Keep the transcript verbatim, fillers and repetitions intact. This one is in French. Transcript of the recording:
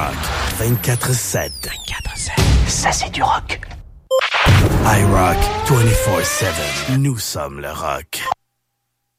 rock vingt-quatre sept. vingt-quatre sept. Ça, c'est du rock. iRock vingt-quatre sept. Nous sommes le rock.